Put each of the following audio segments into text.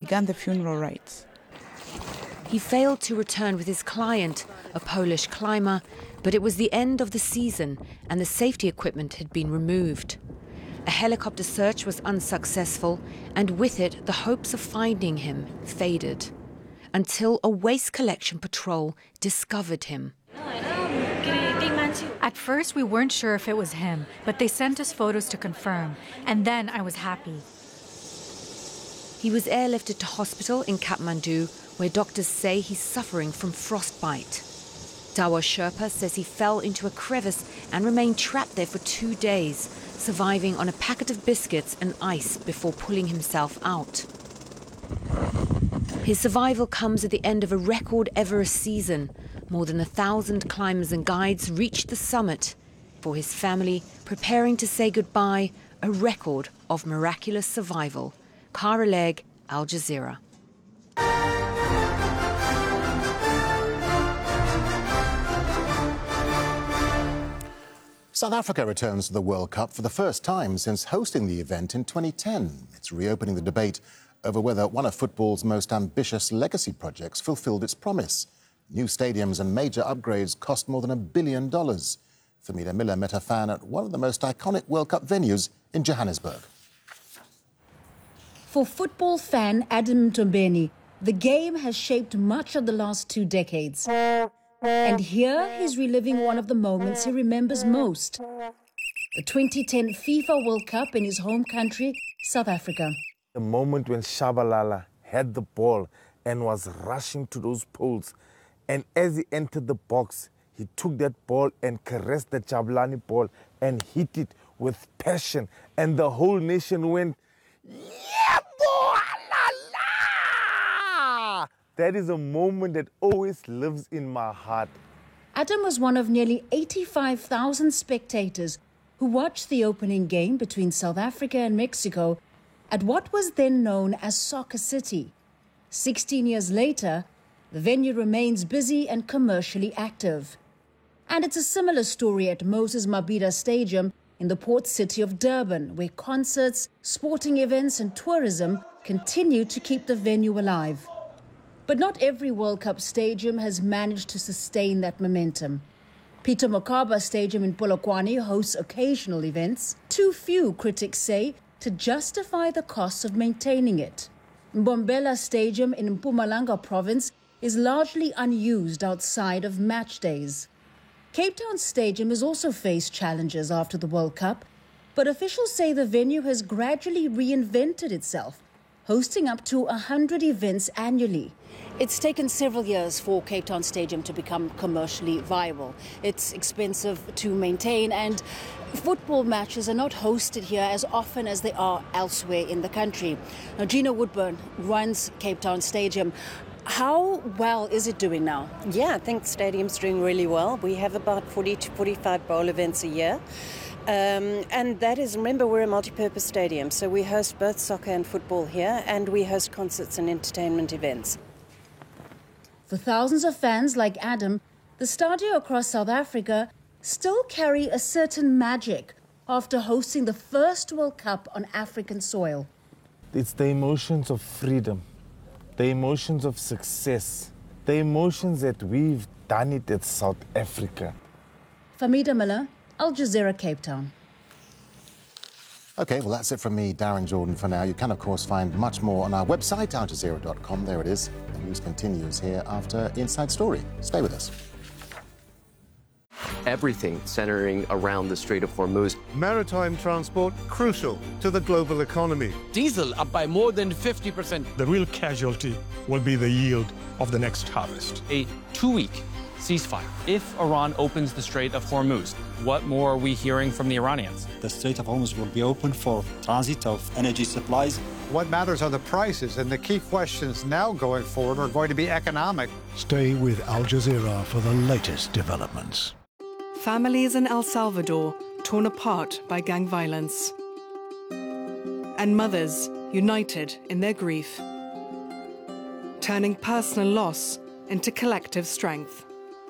began the funeral rites. He failed to return with his client, a Polish climber, but it was the end of the season and the safety equipment had been removed. A helicopter search was unsuccessful, and with it, the hopes of finding him faded, until a waste collection patrol discovered him. At first, we weren't sure if it was him, but they sent us photos to confirm, and then I was happy. He was airlifted to hospital in Kathmandu, where doctors say he's suffering from frostbite. Dawa Sherpa says he fell into a crevice and remained trapped there for 2 days, surviving on a packet of biscuits and ice before pulling himself out. His survival comes at the end of a record Everest season. More than 1,000 climbers and guides reached the summit. For his family, preparing to say goodbye, a record of miraculous survival. Cara Legg, Al Jazeera. South Africa returns to the World Cup for the first time since hosting the event in 2010. It's reopening the debate over whether one of football's most ambitious legacy projects fulfilled its promise. New stadiums and major upgrades cost more than $1 billion. Famida Miller met a fan at one of the most iconic World Cup venues in Johannesburg. For football fan Adam Tombeni, the game has shaped much of the last 2 decades. And here he's reliving one of the moments he remembers most. The 2010 FIFA World Cup in his home country, South Africa. The moment when Shabalala had the ball and was rushing to those poles. And as he entered the box, he took that ball and caressed the Jabulani ball and hit it with passion. And the whole nation went, "Yebo, la!" That is a moment that always lives in my heart. Adam was one of nearly 85,000 spectators who watched the opening game between South Africa and Mexico at what was then known as Soccer City. 16 years later, the venue remains busy and commercially active. And it's a similar story at Moses Mabhida Stadium in the port city of Durban, where concerts, sporting events and tourism continue to keep the venue alive. But not every World Cup stadium has managed to sustain that momentum. Peter Mokaba Stadium in Polokwane hosts occasional events. Too few, critics say, to justify the costs of maintaining it. Mbombela Stadium in Mpumalanga province is largely unused outside of match days. Cape Town Stadium has also faced challenges after the World Cup, but officials say the venue has gradually reinvented itself, hosting up to 100 events annually. It's taken several years for Cape Town Stadium to become commercially viable. It's expensive to maintain, and football matches are not hosted here as often as they are elsewhere in the country. Now, Gina Woodburn runs Cape Town Stadium. How well is it doing now? Yeah, I think the stadium's doing really well. We have about 40 to 45 bowl events a year. And that is, remember, we're a multi-purpose stadium, so we host both soccer and football here, and we host concerts and entertainment events. For thousands of fans like Adam, the stadia across South Africa still carry a certain magic after hosting the first World Cup on African soil. It's the emotions of freedom, the emotions of success, the emotions that we've done it at South Africa. Famida Miller, Al Jazeera, Cape Town. OK, well, that's it from me, Darren Jordan, for now. You can, of course, find much more on our website, aljazeera.com. There it is. The news continues here after Inside Story. Stay with us. Everything centering around the Strait of Hormuz. Maritime transport crucial to the global economy. Diesel up by more than 50%. The real casualty will be the yield of the next harvest. A 2-week ceasefire. If Iran opens the Strait of Hormuz, what more are we hearing from the Iranians? The Strait of Hormuz will be open for transit of energy supplies. What matters are the prices, and the key questions now going forward are going to be economic. Stay with Al Jazeera for the latest developments. Families in El Salvador torn apart by gang violence. And mothers united in their grief. Turning personal loss into collective strength.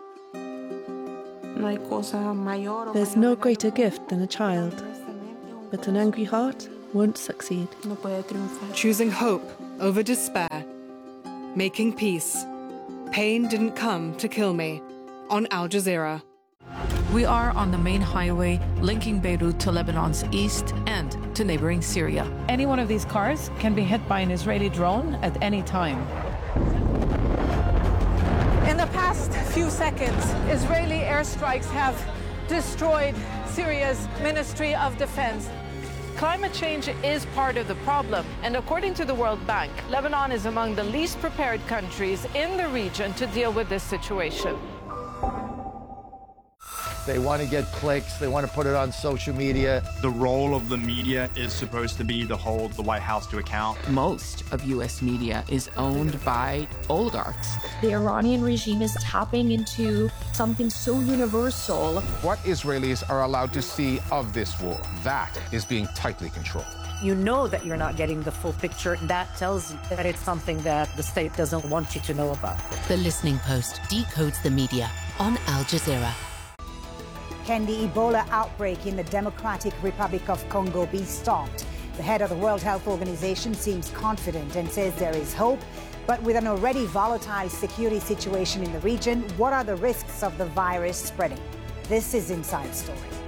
There's no greater gift than a child, but an angry heart won't succeed. Choosing hope over despair, making peace. Pain didn't come to kill me. On Al Jazeera. We are on the main highway linking Beirut to Lebanon's east and to neighboring Syria. Any one of these cars can be hit by an Israeli drone at any time. In the past few seconds, Israeli airstrikes have destroyed Syria's Ministry of Defense. Climate change is part of the problem, and according to the World Bank, Lebanon is among the least prepared countries in the region to deal with this situation. They want to get clicks. They want to put it on social media. The role of the media is supposed to be to hold the White House to account. Most of U.S. media is owned by oligarchs. The Iranian regime is tapping into something so universal. What Israelis are allowed to see of this war, that is being tightly controlled. You know that you're not getting the full picture. That tells you that it's something that the state doesn't want you to know about. The Listening Post decodes the media on Al Jazeera. Can the Ebola outbreak in the Democratic Republic of Congo be stopped? The head of the World Health Organization seems confident and says there is hope. But with an already volatile security situation in the region, what are the risks of the virus spreading? This is Inside Story.